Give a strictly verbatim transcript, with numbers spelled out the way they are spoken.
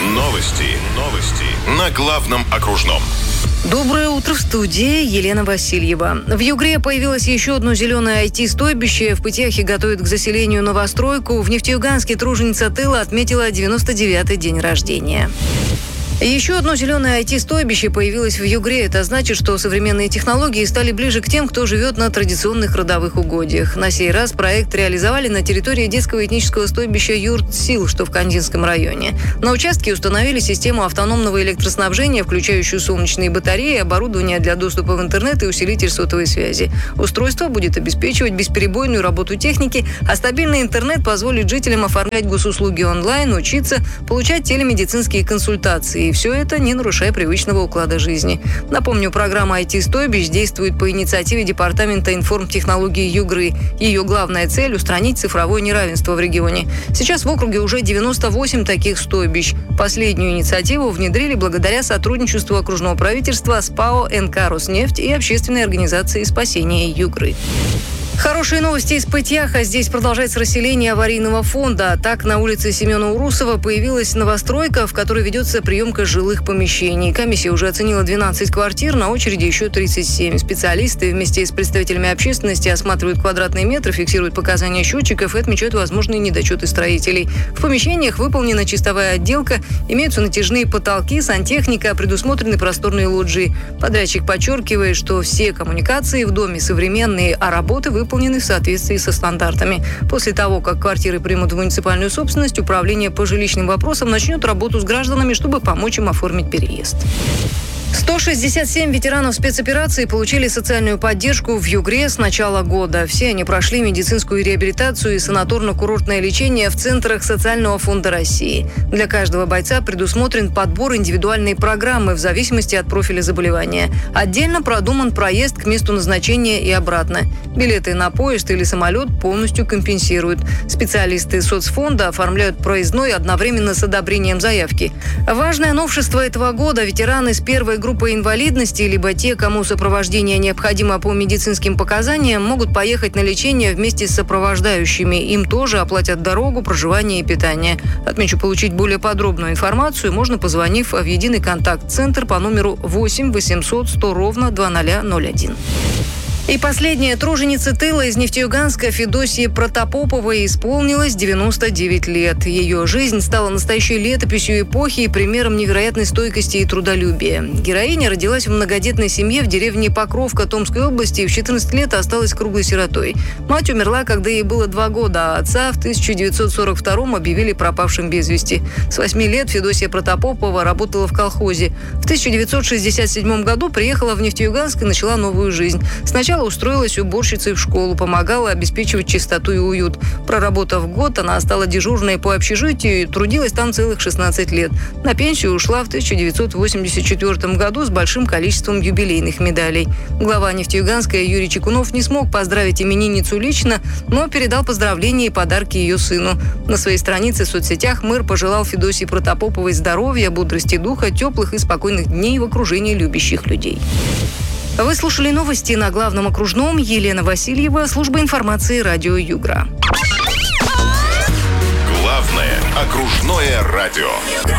Новости. Новости. На главном окружном. Доброе утро, в студии Елена Васильева. В Югре появилось еще одно зеленое ай ти-стойбище. В Пытьяхе готовят к заселению новостройку. В Нефтеюганске труженица тыла отметила девяносто девятый день рождения. Еще одно зеленое ай ти-стойбище появилось в Югре. Это значит, что современные технологии стали ближе к тем, кто живет на традиционных родовых угодьях. На сей раз проект реализовали на территории детского этнического стойбища Юрт-Сил, что в Кандинском районе. На участке установили систему автономного электроснабжения, включающую солнечные батареи, оборудование для доступа в интернет и усилитель сотовой связи. Устройство будет обеспечивать бесперебойную работу техники, а стабильный интернет позволит жителям оформлять госуслуги онлайн, учиться, получать телемедицинские консультации. И все это не нарушая привычного уклада жизни. Напомню, программа ай ти-стойбищ действует по инициативе Департамента информтехнологий Югры. Ее главная цель – устранить цифровое неравенство в регионе. Сейчас в округе уже девяносто восемь таких стойбищ. Последнюю инициативу внедрили благодаря сотрудничеству окружного правительства с ПАО эн ка «Роснефть» и общественной организации спасения Югры. Хорошие новости из Пытьяха. Здесь продолжается расселение аварийного фонда. Так, на улице Семена Урусова появилась новостройка, в которой ведется приемка жилых помещений. Комиссия уже оценила двенадцать квартир, на очереди еще тридцать семь. Специалисты вместе с представителями общественности осматривают квадратные метры, фиксируют показания счетчиков и отмечают возможные недочеты строителей. В помещениях выполнена чистовая отделка, имеются натяжные потолки, сантехника, предусмотрены просторные лоджии. Подрядчик подчеркивает, что все коммуникации в доме современные, а работы выполнены выполнены в соответствии со стандартами. После того, как квартиры примут в муниципальную собственность, управление по жилищным вопросам начнет работу с гражданами, чтобы помочь им оформить переезд. сто шестьдесят семь ветеранов спецоперации получили социальную поддержку в Югре с начала года. Все они прошли медицинскую реабилитацию и санаторно-курортное лечение в центрах Социального фонда России. Для каждого бойца предусмотрен подбор индивидуальной программы в зависимости от профиля заболевания. Отдельно продуман проезд к месту назначения и обратно. Билеты на поезд или самолет полностью компенсируют. Специалисты соцфонда оформляют проездной одновременно с одобрением заявки. Важное новшество этого года – ветераны с первой группы инвалидности, либо те, кому сопровождение необходимо по медицинским показаниям, могут поехать на лечение вместе с сопровождающими. Им тоже оплатят дорогу, проживание и питание. Отмечу, получить более подробную информацию можно, позвонив в единый контакт-центр по номеру восемь восемьсот сто ровно два ноль ноль один. И последняя труженица тыла из Нефтеюганска Федосии Протопоповой исполнилось девяносто девять лет. Ее жизнь стала настоящей летописью эпохи и примером невероятной стойкости и трудолюбия. Героиня родилась в многодетной семье в деревне Покровка Томской области и в четырнадцать лет осталась круглой сиротой. Мать умерла, когда ей было два года, а отца в тысяча девятьсот сорок втором объявили пропавшим без вести. С восьми лет Федосия Протопопова работала в колхозе. В тысяча девятьсот шестьдесят седьмом году приехала в Нефтеюганск и начала новую жизнь. Сначала устроилась уборщицей в школу, помогала обеспечивать чистоту и уют. Проработав год, она стала дежурной по общежитию и трудилась там целых шестнадцать лет. На пенсию ушла в тысяча девятьсот восемьдесят четвёртом году с большим количеством юбилейных медалей. Глава Нефтеюганска Юрий Чекунов не смог поздравить именинницу лично, но передал поздравления и подарки ее сыну. На своей странице в соцсетях мэр пожелал Федосии Протопоповой здоровья, бодрости духа, теплых и спокойных дней в окружении любящих людей. Вы слушали новости на главном окружном. Елена Васильева, служба информации радио Югра. Главное окружное радио.